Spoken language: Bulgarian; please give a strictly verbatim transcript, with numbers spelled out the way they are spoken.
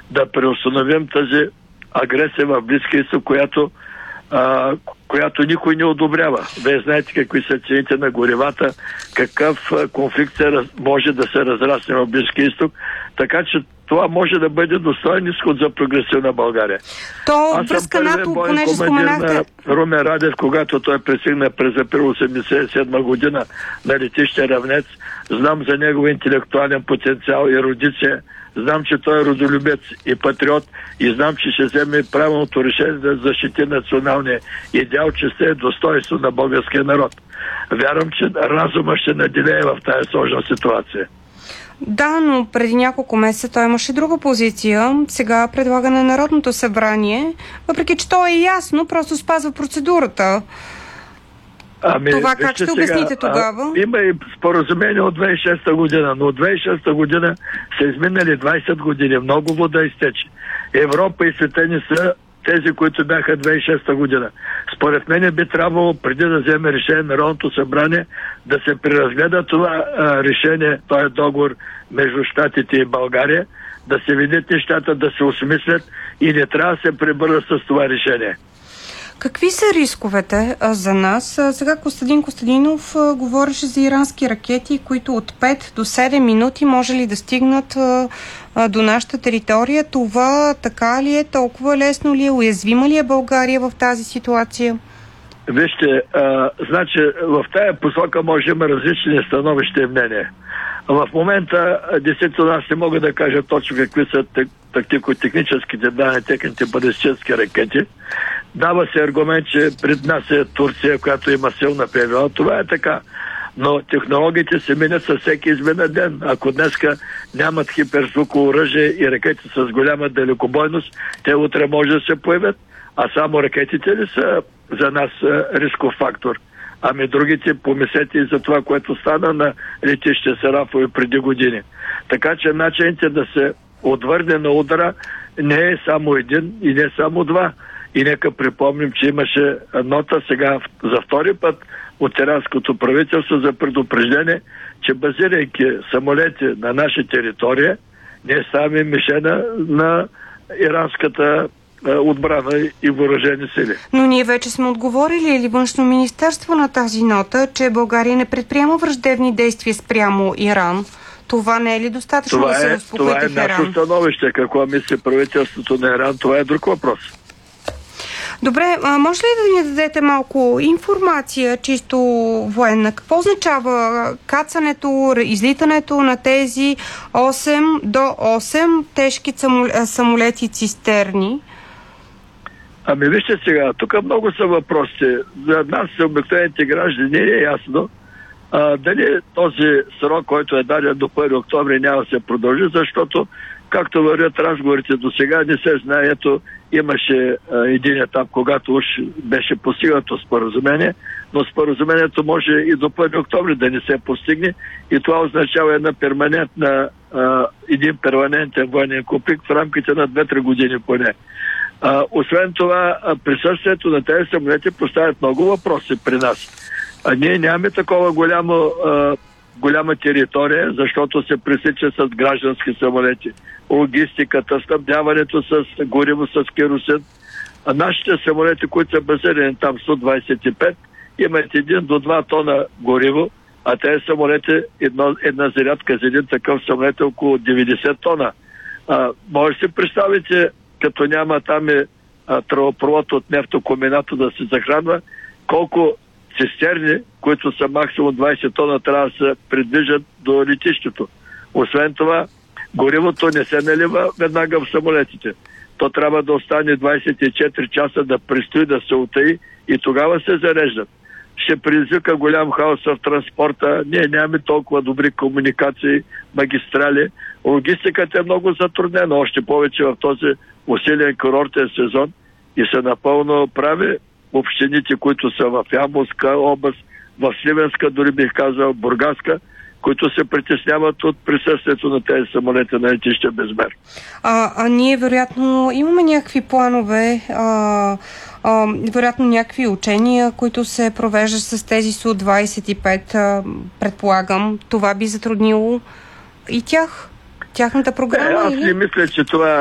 да преустановим тази агресия в Близкия изток, която, а, която никой не одобрява. Вие знаете какви са цените на горивата, какъв конфликт се, може да се разрасне в Близкия изток, така че това може да бъде достоен изход за прогресивна България. То връзка НАТО, понеже споменахте... на Румен Радев, когато той пристигна през април осемдесет и седма година на летище Равнец. Знам за негов интелектуален потенциал и ерудиция. Знам, че той е родолюбец и патриот и знам, че ще вземе правилното решение да защити националния идеал, честа и достоинство на българския народ. Вярвам, че разума ще наделее в тази сложна ситуация. Да, но преди няколко месеца той имаше друга позиция. Сега предлага на Народното събрание, въпреки че то е ясно, просто спазва процедурата. Ами, това как ще обясните тогава? А, има и споразумение от две хиляди и шеста година, но от две хиляди и шеста година са изминали двайсет години. Много вода изтече. Европа и света ни са тези, които бяха две хиляди и шеста година. Според мен би трябвало, преди да вземе решение на Народното събрание, да се преразгледа това а, решение, този договор между Щатите и България, да се видят нещата, да се осмислят и не трябва да се пребърза с това решение. Какви са рисковете а, за нас? А, сега Костадин Костадинов а, говореше за ирански ракети, които от пет до седем минути може ли да стигнат а, а, до нашата територия. Това така ли е? Толкова лесно ли е? Уязвима ли е България в тази ситуация? Вижте, а, значи в тая посока може да има различни становища и мнения. В момента, действително, аз не мога да кажа точно какви са тактико-техническите данни, техните балистически ракети. Дава се аргумент, че пред нас е Турция, която има силна ПВО. Това е така. Но технологиите се минят със всеки изминат ден. Ако днеска нямат хиперзвуково оръжие и ракети с голяма далекобойност, те утре може да се появят. А само ракетите ли са за нас рисков фактор? Ами другите, помислете и за това, което стана на летище Сарафово преди години. Така че начините да се отвърне на удара не е само един и не е само два. И нека припомним, че имаше нота сега за втори път от иранското правителство за предупреждение, че базирайки самолети на наша територия, ние ставаме мишена на иранската отбрана и въоръжени сили. Но ние вече сме отговорили или Външно министерство на тази нота, че България не предприема враждебни действия спрямо Иран. Това не е ли достатъчно това да се е, успокоите в Това е Иран? наше становище. Какво мисли правителството на Иран, това е друг въпрос. Добре, а може ли да ни дадете малко информация, чисто военна? Какво означава кацането, излитането на тези осем до осем тежки самолети цистерни? Ами вижте сега, тук много са въпроси. За нас, обикновените граждани, не е ясно а, дали този срок, който е даден до първи октомври, няма да се продължи, защото както вървят разговорите до сега, не се знае. Ето, имаше а, един етап, когато уж беше постигнато споразумение, но споразумението може и до първи октомври да не се постигне и това означава една перманентна, а, един перманентен военен конфликт в рамките на две-три години поне. А, освен това, присъствието на тези самолети поставят много въпроси при нас. А ние нямаме такова голямо, а, голяма територия, защото се пресича с граждански самолети. Логистиката, снабдяването с гориво, с керосин. А нашите самолети, които са базирани там Су двайсет и пет, имат един до два тона гориво, а тези самолети, едно, една зарядка за един такъв самолет е около деветдесет тона. А, може да си представите, като няма там е тръбопровод от нефтокомбината да се захранва, колко цистерни, които са максимум двайсет тона, трябва да се придвижат до летището. Освен това, горивото не се налива веднага в самолетите. То трябва да остане двайсет и четири часа да престои, да се утаи и тогава се зареждат. Ще предизвика голям хаос в транспорта. Ние нямаме толкова добри комуникации, магистрали. Логистиката е много затруднена, още повече в този усилен курортен сезон и са напълно прави общините, които са в Ямболска област, в Сливенска, дори бих казал, Бургаска, които се притесняват от присъствието на тези самолети на летище Безмер. А, а ние, вероятно, имаме някакви планове, а, а, вероятно някакви учения, които се провеждат с тези Су двайсет и пет, а, предполагам. Това би затруднило и тях, тяхната програма? Е, аз или? не мисля, че това